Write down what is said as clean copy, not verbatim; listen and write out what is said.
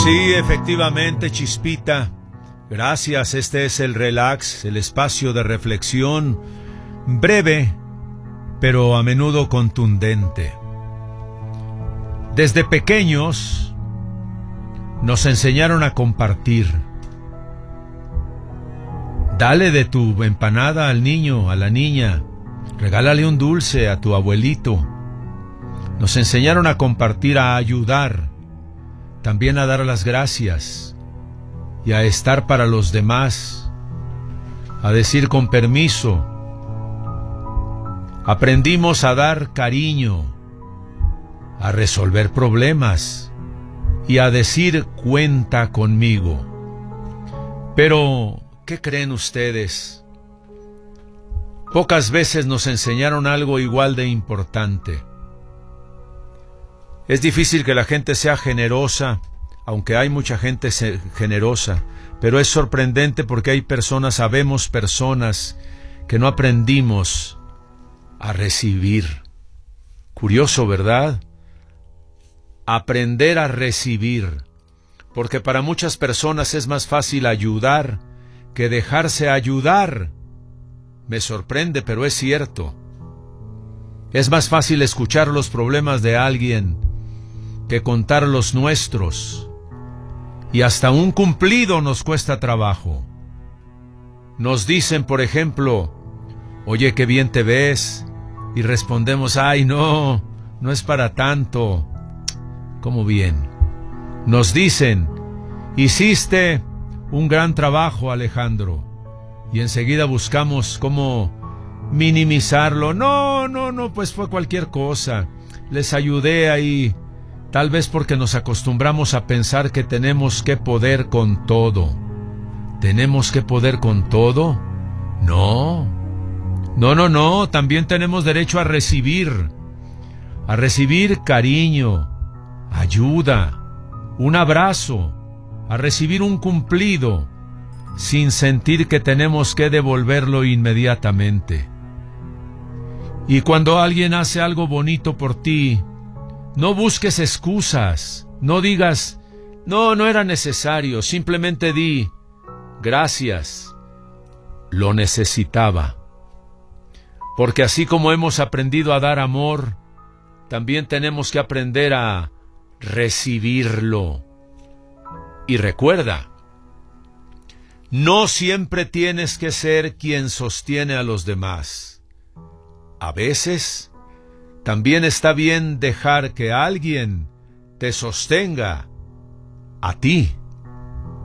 Sí, efectivamente, Chispita. Gracias, este es el relax, el espacio de reflexión breve, pero a menudo contundente. Desde pequeños nos enseñaron a compartir. Dale de tu empanada al niño, a la niña. Regálale un dulce a tu abuelito. Nos enseñaron a compartir, a ayudar, también a dar las gracias y a estar para los demás, a decir con permiso. Aprendimos a dar cariño, a resolver problemas y a decir cuenta conmigo. Pero, ¿qué creen ustedes? Pocas veces nos enseñaron algo igual de importante. Es difícil que la gente sea generosa, aunque hay mucha gente generosa, pero es sorprendente porque hay personas, sabemos personas, que no aprendimos a recibir. Curioso, ¿verdad? Aprender a recibir, porque para muchas personas es más fácil ayudar que dejarse ayudar. Me sorprende, pero es cierto. Es más fácil escuchar los problemas de alguien que contar los nuestros. Y hasta un cumplido nos cuesta trabajo. Nos dicen, por ejemplo, oye, qué bien te ves. Y respondemos, ay, no es para tanto. ¿Cómo bien? Nos dicen, hiciste un gran trabajo, Alejandro. Y enseguida buscamos cómo minimizarlo. No, pues fue cualquier cosa. Les ayudé ahí. Tal vez porque nos acostumbramos a pensar que tenemos que poder con todo. ¿Tenemos que poder con todo? No. También tenemos derecho a recibir cariño, ayuda, un abrazo, a recibir un cumplido, sin sentir que tenemos que devolverlo inmediatamente. Y cuando alguien hace algo bonito por ti, no busques excusas, no digas, no era necesario, simplemente di, gracias, lo necesitaba. Porque así como hemos aprendido a dar amor, también tenemos que aprender a recibirlo. Y recuerda, no siempre tienes que ser quien sostiene a los demás. A veces también está bien dejar que alguien te sostenga a ti.